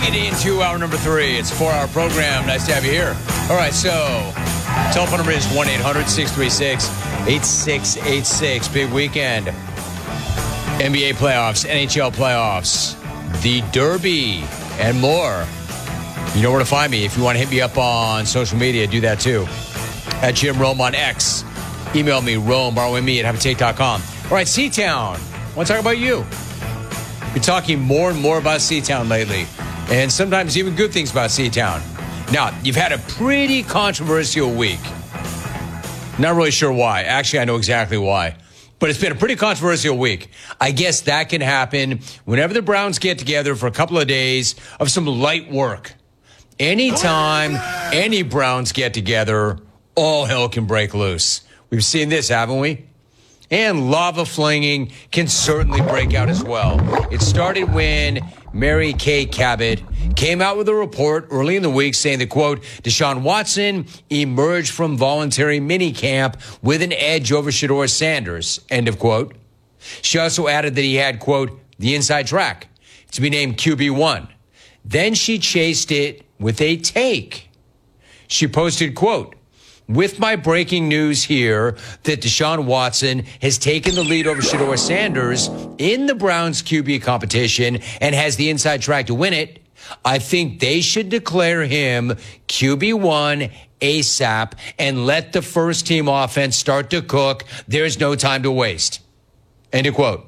it into hour number 3. It's a 4-hour program. Nice to have you here. All right, so telephone number is 1-800-636-8686. Big weekend. NBA playoffs, NHL playoffs, the Derby, and more. You know where to find me. If you want to hit me up on social media, do that too. At Jim Rome on X. Email me, Rome, ROME at haveatake.com. All right, C-Town. I want to talk about you. We're talking more and more about C-Town lately. And sometimes even good things about C-Town. Now, you've had a pretty controversial week. Not really sure why. Actually, I know exactly why. But it's been a pretty controversial week. I guess that can happen whenever the Browns get together for a couple of days of some light work. Anytime any Browns get together, all hell can break loose. We've seen this, haven't we? And lava flinging can certainly break out as well. It started when Mary Kay Cabot came out with a report early in the week saying that, quote, Deshaun Watson emerged from voluntary minicamp with an edge over Shedeur Sanders, end of quote. She also added that he had, quote, the inside track to be named QB1. Then she chased it with a take. She posted, quote, with my breaking news here that Deshaun Watson has taken the lead over Shedeur Sanders in the Browns QB competition and has the inside track to win it, I think they should declare him QB1 ASAP and let the first team offense start to cook. There's no time to waste. End of quote.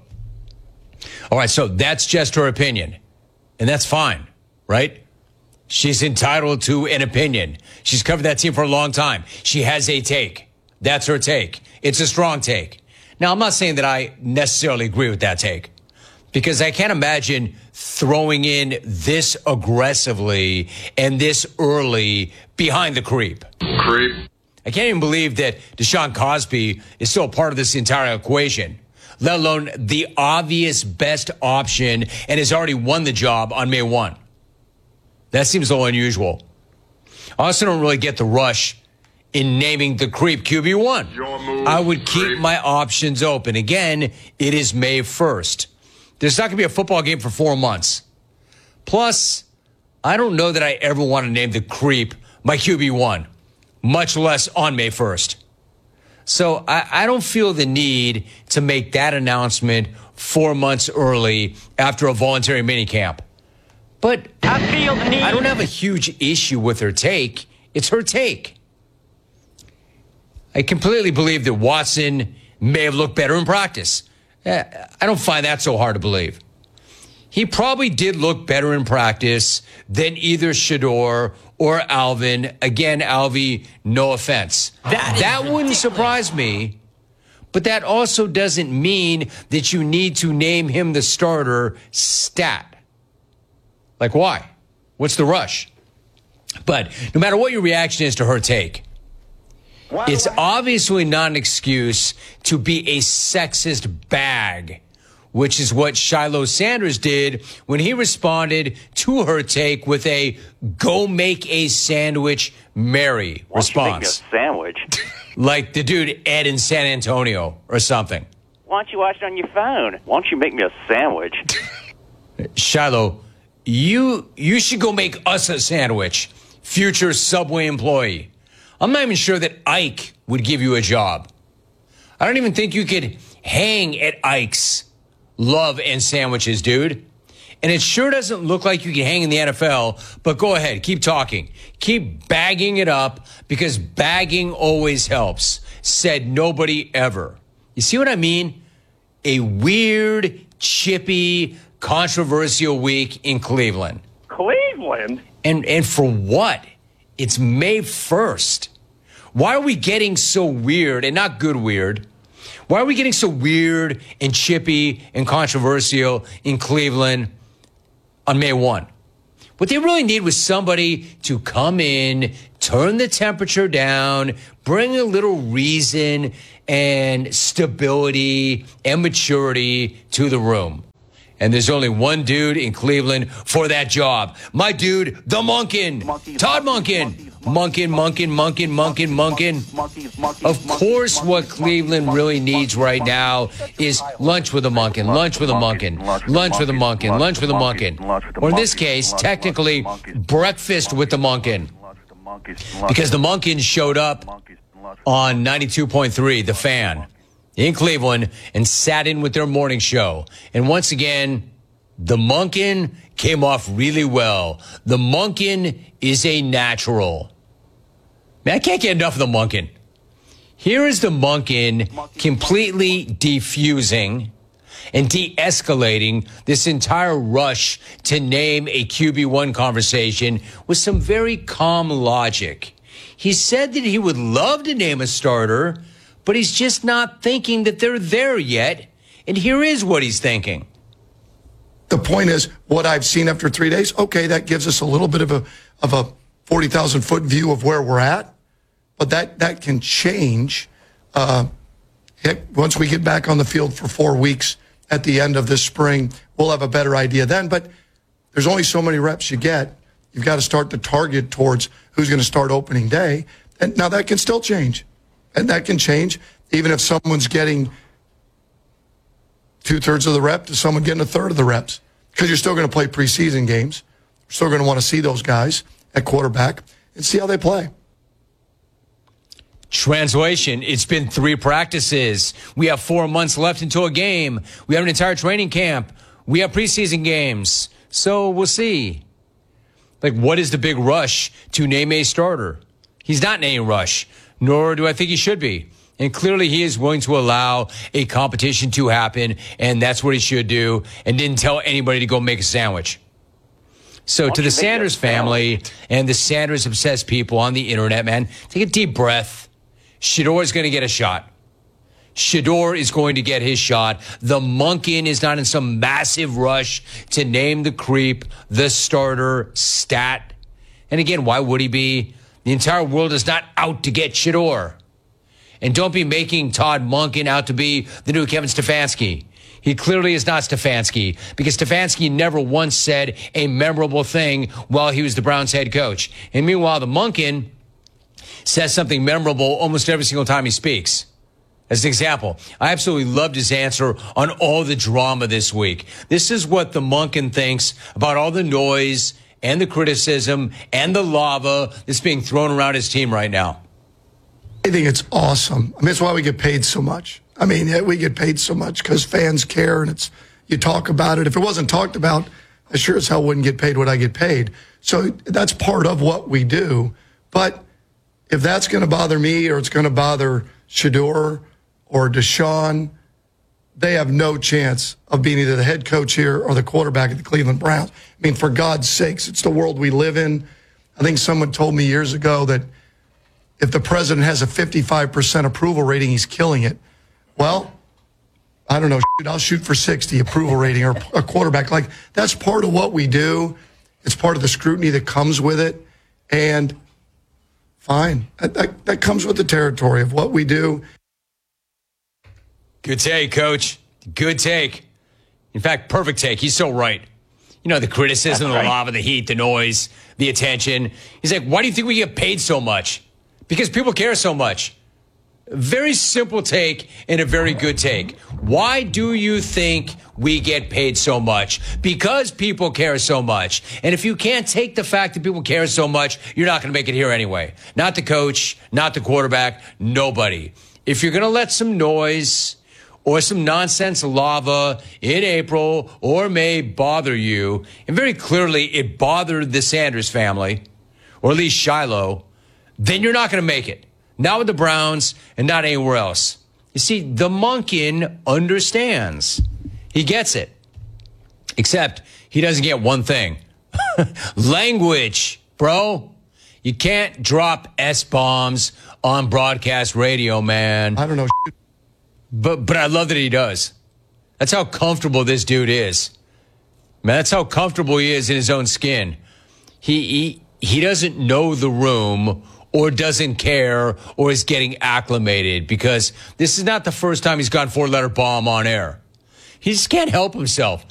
All right, so that's just her opinion. And that's fine, right? She's entitled to an opinion. She's covered that team for a long time. She has a take. That's her take. It's a strong take. Now, I'm not saying that I necessarily agree with that take because I can't imagine throwing in this aggressively and this early behind the creep. I can't even believe that Deshaun Cosby is still a part of this entire equation, let alone the obvious best option and has already won the job on May 1. That seems a little unusual. I also don't really get the rush in naming the creep QB1. I would keep my options open. Again, it is May 1st. There's not going to be a football game for 4 months. Plus, I don't know that I ever want to name the creep my QB1, much less on May 1st. So I don't feel the need to make that announcement 4 months early after a voluntary minicamp. But I feel the need. I don't have a huge issue with her take. It's her take. I completely believe that Watson may have looked better in practice. I don't find that so hard to believe. He probably did look better in practice than either Shedeur or Alvin. Again, Alvy, no offense. That wouldn't surprise me. But that also doesn't mean that you need to name him the starter stat. Like, why? What's the rush? But no matter what your reaction is to her take, it's obviously not an excuse to be a sexist bag, which is what Shiloh Sanders did when he responded to her take with a go make a sandwich, Mary response. Why don't you make me a sandwich? Like the dude Ed in San Antonio or something. Why don't you watch it on your phone? Why don't you make me a sandwich? Shiloh, you should go make us a sandwich, future Subway employee. I'm not even sure that Ike would give you a job. I don't even think you could hang at Ike's Love and Sandwiches, dude. And it sure doesn't look like you can hang in the NFL, but go ahead, keep talking. Keep bagging it up because bagging always helps. Said nobody ever. You see what I mean? A weird, chippy, controversial week in Cleveland. Cleveland? And for what? It's May 1st. Why are we getting so weird and not good weird? Why are we getting so weird and chippy and controversial in Cleveland on May 1? What they really need was somebody to come in, turn the temperature down, bring a little reason and stability and maturity to the room. And there's only one dude in Cleveland for that job. My dude, the Monken. Todd Monken. Monkin. Of course, what Cleveland really needs right now is lunch with a Monkin, lunch with a Monkin, lunch with a Monkin, lunch with a Monkin. Or in this case, technically, breakfast with the Monkin. Because the Monkins showed up on 92.3, The Fan, in Cleveland, and sat in with their morning show. And once again, the Monkin came off really well. The Monkin is a natural. Man, I can't get enough of the Monkin. Here is the Monkin completely defusing and de-escalating this entire rush to name a QB1 conversation with some very calm logic. He said that he would love to name a starter, but he's just not thinking that they're there yet. And here is what he's thinking. The point is, what I've seen after 3 days, okay, that gives us a little bit of a 40,000-foot view of where we're at, but that can change. Once we get back on the field for 4 weeks at the end of this spring, we'll have a better idea then. But there's only so many reps you get. You've got to start the target towards who's going to start opening day. And now that can still change. And that can change even if someone's getting 2/3 of the rep to someone getting 1/3 of the reps. Because you're still going to play preseason games. You're still going to want to see those guys at quarterback and see how they play. Translation, it's been 3 practices. We have 4 months left until a game. We have an entire training camp. We have preseason games. So we'll see. Like, what is the big rush to name a starter? He's not in any rush, nor do I think he should be. And clearly he is willing to allow a competition to happen, and that's what he should do, and didn't tell anybody to go make a sandwich. So to the Sanders family and the Sanders-obsessed people on the internet, man, take a deep breath. Shedeur is going to get a shot. Shedeur is going to get his shot. The Monkin is not in some massive rush to name the creep, the starter, stat. And again, why would he be? The entire world is not out to get Shedeur. And don't be making Todd Monken out to be the new Kevin Stefanski. He clearly is not Stefanski, because Stefanski never once said a memorable thing while he was the Browns head coach. And meanwhile, the Monken says something memorable almost every single time he speaks. As an example, I absolutely loved his answer on all the drama this week. This is what the Monken thinks about all the noise and the criticism and the lava that's being thrown around his team right now. I think it's awesome. I mean, it's why we get paid so much. I mean, we get paid so much because fans care, and you talk about it. If it wasn't talked about, I sure as hell wouldn't get paid what I get paid. So that's part of what we do. But if that's going to bother me, or it's going to bother Shedeur or Deshaun, they have no chance of being either the head coach here or the quarterback at the Cleveland Browns. I mean, for God's sakes, it's the world we live in. I think someone told me years ago that if the president has a 55% approval rating, he's killing it. Well, I don't know. I'll shoot for 60 approval rating or a quarterback. Like, that's part of what we do. It's part of the scrutiny that comes with it. And fine. That comes with the territory of what we do. Good take, Coach. Good take. In fact, perfect take. He's so right. You know, the criticism, the lava, the heat, the noise, the attention. He's like, why do you think we get paid so much? Because people care so much. Very simple take and a very good take. Why do you think we get paid so much? Because people care so much. And if you can't take the fact that people care so much, you're not going to make it here anyway. Not the coach, not the quarterback, nobody. If you're going to let some noise or some nonsense lava in April or May bother you, and very clearly it bothered the Sanders family, or at least Shiloh, then you're not going to make it. Not with the Browns and not anywhere else. You see, the Monken understands. He gets it. Except he doesn't get one thing. Language, bro. You can't drop S-bombs on broadcast radio, man. I don't know. But I love that he does. That's how comfortable this dude is. Man, that's how comfortable he is in his own skin. He doesn't know the room or doesn't care or is getting acclimated, because this is not the first time he's gone 4-letter bomb on air. He just can't help himself.